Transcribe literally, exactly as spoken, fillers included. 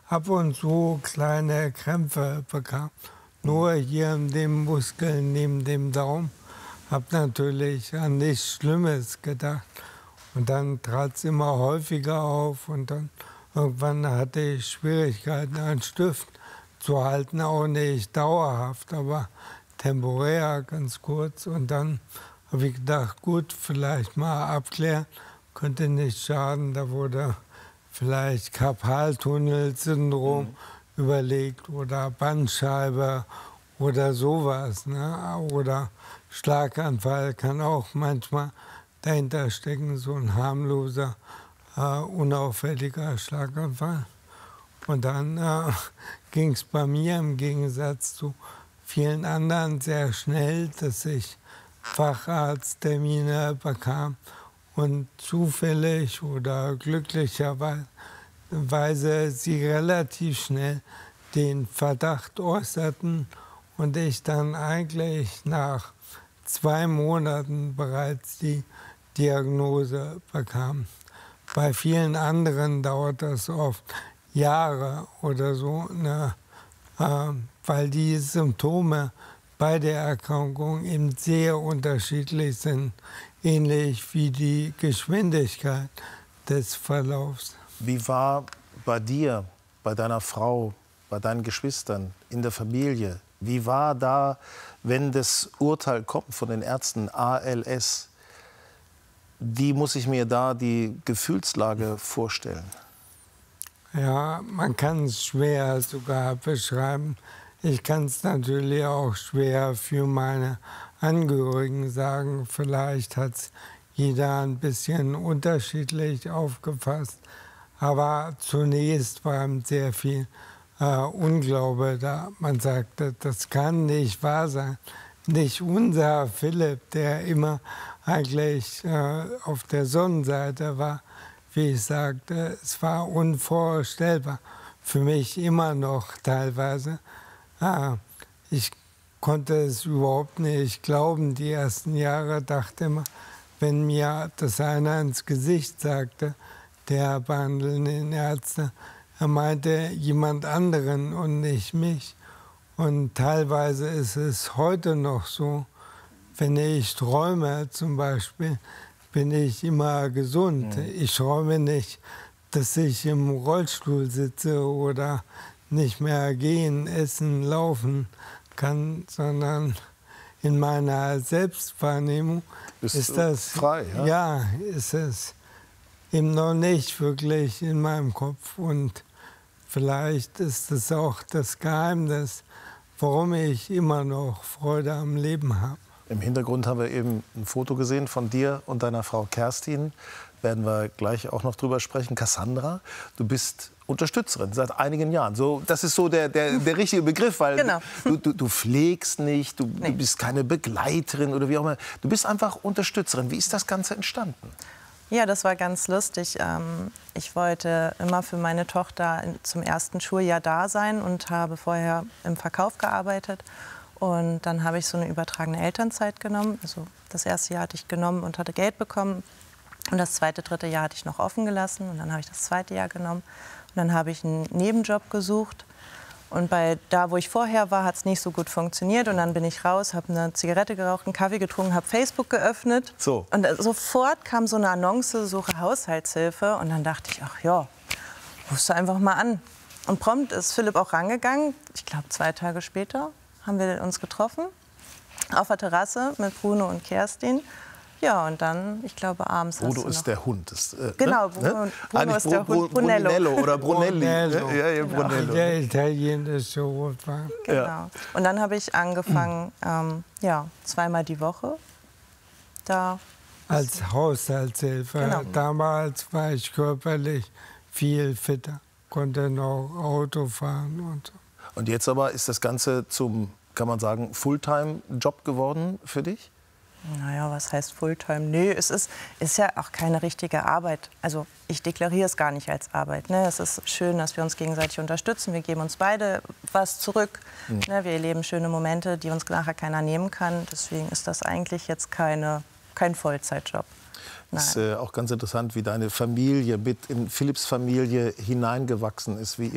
ab und zu kleine Krämpfe bekam. Nur hier in dem Muskel neben dem Daumen. Hab natürlich an nichts Schlimmes gedacht. Und dann trat es immer häufiger auf. Und dann irgendwann hatte ich Schwierigkeiten, einen Stift zu halten. Auch nicht dauerhaft, aber temporär, ganz kurz. Und dann habe ich gedacht, gut, vielleicht mal abklären. Könnte nicht schaden. Da wurde vielleicht Karpaltunnelsyndrom mhm. überlegt oder Bandscheibe oder sowas. Ne? Oder Schlaganfall kann auch manchmal dahinter stecken, so ein harmloser, äh, unauffälliger Schlaganfall. Und dann äh, ging es bei mir im Gegensatz zu vielen anderen sehr schnell, dass ich Facharzttermine bekam und zufällig oder glücklicherweise sie relativ schnell den Verdacht äußerten und ich dann eigentlich nach zwei Monaten bereits die Diagnose bekam. Bei vielen anderen dauert das oft Jahre oder so, ne, äh, weil die Symptome bei der Erkrankung eben sehr unterschiedlich sind, ähnlich wie die Geschwindigkeit des Verlaufs. Wie war bei dir, bei deiner Frau, bei deinen Geschwistern, in der Familie, wie war da, wenn das Urteil kommt von den Ärzten, A L S, wie muss ich mir da die Gefühlslage vorstellen? Ja, man kann es schwer sogar beschreiben. Ich kann es natürlich auch schwer für meine Angehörigen sagen. Vielleicht hat es jeder ein bisschen unterschiedlich aufgefasst. Aber zunächst war sehr viel äh, Unglaube da. Man sagte, das kann nicht wahr sein. Nicht unser Philipp, der immer eigentlich äh, auf der Sonnenseite war, wie ich sagte. Es war unvorstellbar. Für mich immer noch teilweise. Ah, ich konnte es überhaupt nicht glauben. Die ersten Jahre dachte immer, wenn mir das einer ins Gesicht sagte, der behandelnden Ärzte, er meinte jemand anderen und nicht mich. Und teilweise ist es heute noch so, wenn ich träume zum Beispiel, bin ich immer gesund. Mhm. Ich träume nicht, dass ich im Rollstuhl sitze oder nicht mehr gehen, essen, laufen kann, sondern in meiner Selbstwahrnehmung Bist ist das frei. Ja, ja ist es eben noch nicht wirklich in meinem Kopf. Und vielleicht ist es auch das Geheimnis, warum ich immer noch Freude am Leben habe. Im Hintergrund haben wir eben ein Foto gesehen von dir und deiner Frau Kerstin. Werden wir gleich auch noch drüber sprechen. Cassandra, du bist Unterstützerin seit einigen Jahren. So, das ist so der, der, der richtige Begriff, weil genau. du, du, du pflegst nicht, du, Nee. du bist keine Begleiterin oder wie auch immer. Du bist einfach Unterstützerin. Wie ist das Ganze entstanden? Ja, das war ganz lustig. Ich wollte immer für meine Tochter zum ersten Schuljahr da sein und habe vorher im Verkauf gearbeitet. Und dann habe ich so eine übertragene Elternzeit genommen. Also das erste Jahr hatte ich genommen und hatte Geld bekommen. Und das zweite, dritte Jahr hatte ich noch offen gelassen. Und dann habe ich das zweite Jahr genommen. Und dann habe ich einen Nebenjob gesucht. Und bei da, wo ich vorher war, hat es nicht so gut funktioniert. Und dann bin ich raus, habe eine Zigarette geraucht, einen Kaffee getrunken, habe Facebook geöffnet. So. Und sofort kam so eine Annonce, suche Haushaltshilfe. Und dann dachte ich, ach ja, rufst du einfach mal an. Und prompt ist Philipp auch rangegangen. Ich glaube, zwei Tage später haben wir uns getroffen. Auf der Terrasse mit Bruno und Kerstin. Ja, und dann, ich glaube, abends Bruno hast du ist noch der Hund. Ist, äh, genau, ne? Bruno, Bruno Eigentlich ist der Bru Hund. Brunello. Brunello oder Brunelli. Brunello. Ja, ja, Genau. Brunello. Der italienische Rotwein. Genau. Ja. Und dann habe ich angefangen, ähm, ja, zweimal die Woche da. Als Haushaltshilfe. Genau. Damals war ich körperlich viel fitter, konnte noch Auto fahren und so. Und jetzt aber ist das Ganze zum, kann man sagen, Fulltime-Job geworden für dich? Naja, was heißt Fulltime? Nö, es ist, ist ja auch keine richtige Arbeit. Also ich deklariere es gar nicht als Arbeit. Ne? Es ist schön, dass wir uns gegenseitig unterstützen. Wir geben uns beide was zurück. Mhm. Ne? Wir erleben schöne Momente, die uns nachher keiner nehmen kann. Deswegen ist das eigentlich jetzt keine, kein Vollzeitjob. Es ist äh, auch ganz interessant, wie deine Familie mit in Philipps Familie hineingewachsen ist, wie